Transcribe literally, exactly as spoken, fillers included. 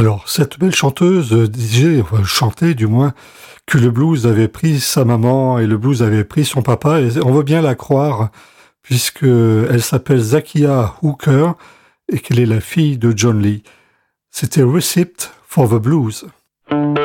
Alors, cette belle chanteuse euh, disait, enfin, chantait du moins, que le blues avait pris sa maman et le blues avait pris son papa, et on veut bien la croire, puisque elle s'appelle Zakiya Hooker et qu'elle est la fille de John Lee. C'était Receipt for the Blues.